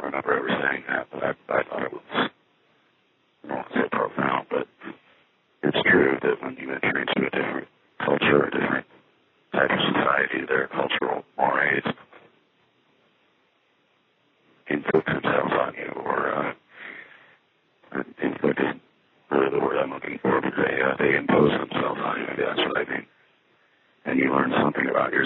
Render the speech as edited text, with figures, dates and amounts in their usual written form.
remember ever saying that, but I thought it was, I don't want to say profound, but it's true that when you enter into a different culture, a different type of society, their cultural mores inflict themselves on you, or inflict is really the word I'm looking for, but they impose themselves on you, maybe that's what I mean. And you learn something about yourself